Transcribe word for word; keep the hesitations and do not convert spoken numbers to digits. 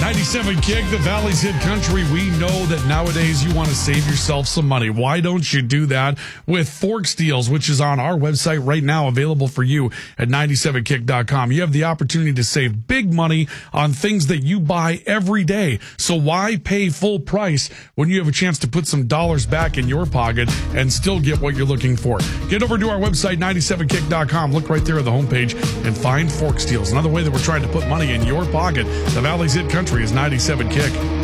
ninety-seven Kick, the Valley's Hit Country. We know that nowadays you want to save yourself some money. Why don't you do that with Forks Deals, which is on our website right now, available for you at ninety-seven kick dot com. You have the opportunity to save big money on things that you buy every day. So why pay full price when you have a chance to put some dollars back in your pocket and still get what you're looking for? Get over to our website, ninety-seven kick dot com. Look right there at the homepage and find Forks Deals. Another way that we're trying to put money in your pocket. The Valley's Hit Country is ninety-seven Kick.